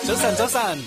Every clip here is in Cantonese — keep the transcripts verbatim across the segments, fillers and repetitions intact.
早晨，早晨。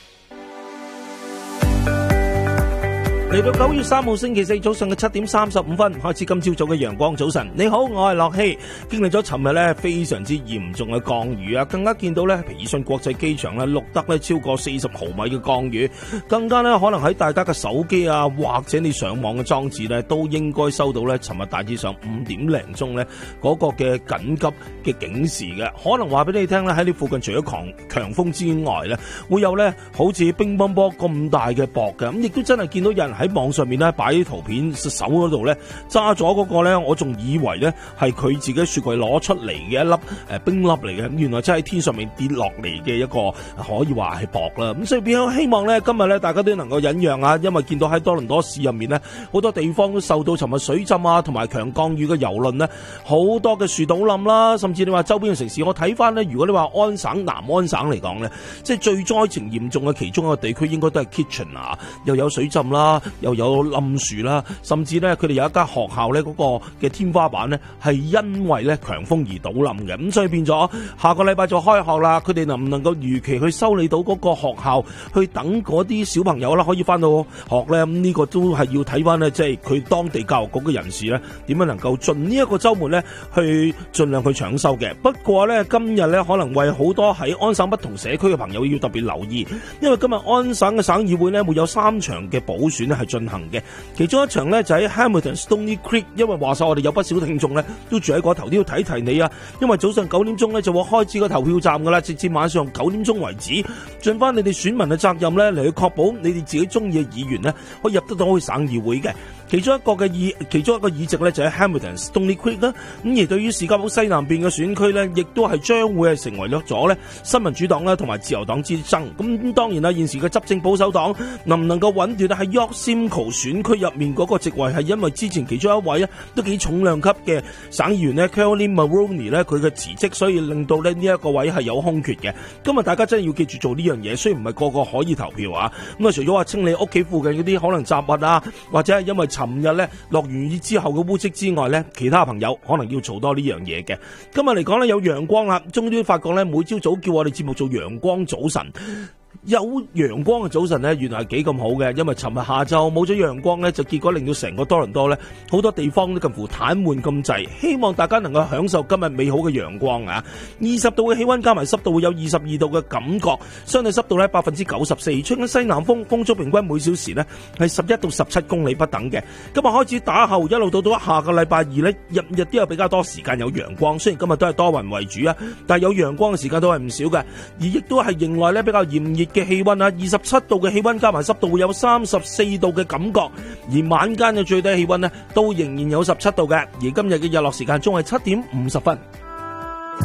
嚟到九月三號星期四早上嘅七點三十五分，開始今朝早嘅陽光早晨。你好，我係樂希。經歷咗尋日咧非常之嚴重嘅降雨啊，更加見到咧皮爾遜國際機場咧錄得咧超過四十毫米嘅降雨，更加咧可能喺大家嘅手機啊或者你上網嘅裝置咧都應該收到咧尋日大致上五點零鐘咧嗰個嘅緊急嘅警示嘅，可能話俾你聽咧喺你附近除咗強強風之外咧，會有咧好似乒乓波咁大嘅雹嘅，咁亦都真係見到有人喺網上面咧擺啲圖片，手嗰度咧揸咗嗰個咧，我仲以為咧係佢自己雪櫃攞出嚟嘅一粒誒冰粒嚟嘅，原來真係天上面跌落嚟嘅一個可以話係雹啦。咁所以變咗希望咧今日咧大家都能夠忍讓啊，因為見到喺多倫多市入面咧好多地方都受到尋日水浸啊同埋強降雨嘅遊輪咧，好多嘅樹倒冧啦，甚至你話周邊嘅城市，我睇翻咧，如果你話安省南安省嚟講咧，即係最災情嚴重嘅其中一個地區應該都係 Kitchener， 又有水浸啦，又有冧樹啦，甚至咧佢哋有一間學校咧嗰個嘅天花板咧係因為咧強風而倒冧嘅，咁所以變咗下個禮拜就開學啦，佢哋能唔能夠如期去修理到嗰個學校，去等嗰啲小朋友啦可以翻到學咧，咁呢個都係要睇翻咧，即係佢當地教育局嘅人士咧點樣能夠盡呢一個週末咧去盡量去搶修嘅。不過咧今日咧可能為好多喺安省不同社區嘅朋友要特別留意，因為今日安省嘅省議會咧會有三場嘅補選咧係進行嘅，其中一場咧就喺 Hamilton Stony Creek， 因為話晒我哋有不少聽眾咧都住喺嗰頭，都要提提你啊，因為早上九點鐘咧就會開始個投票站噶啦，直至晚上九點鐘為止，盡翻你哋選民嘅責任咧嚟去確保你哋自己中意嘅議員咧可以入得到去省議會嘅。其中一個嘅議，其中一個議席咧就喺 Hamilton Stony Creek 啦。咁而對於士嘉堡西南邊嘅選區咧，亦都係將會係成為咗咧新民主黨啦同埋自由黨之爭。咁當然啦，現時嘅執政保守黨能唔能夠穩奪喺 York Simcoe 選區入面嗰個席位，係因為之前其中一位咧都幾重量級嘅省議員咧 Caroline Mulroney 咧佢嘅辭職，所以令到咧呢一個位係有空缺嘅。今日大家真係要記住做呢樣嘢，雖然唔係個個可以投票啊。咁啊，除咗話清理屋企附近嗰啲可能雜物啊，或者係因為尋日咧落完雨之後嘅污漬之外咧，其他朋友可能要做多呢樣嘢嘅。今日嚟講咧有陽光啦，終於發覺咧每朝早叫我哋節目做陽光早晨。有陽光嘅早晨咧，原來係幾咁好嘅，因為尋日下晝冇咗陽光咧，就結果令到成個多倫多咧好多地方都近乎癱瘓咁滯。希望大家能夠享受今日美好嘅陽光啊！二十度嘅氣溫加埋濕度會有二十二度嘅感覺，相對濕度咧百分之九十四，吹緊西南風，風速平均每小時咧係十一到十七公里不等嘅。今日開始打後一路到到下個禮拜二咧，日日都有比較多時間有陽光，雖然今日都係多雲為主啊，但係有陽光嘅時間都係唔少嘅，而亦都係迎來咧比較炎熱嘅氣溫啊，二十七度嘅氣溫加埋濕度會有三十四度嘅感覺，而晚間嘅最低氣溫呢都仍然有十七度嘅，而今日嘅日落時間仲係七點五十分。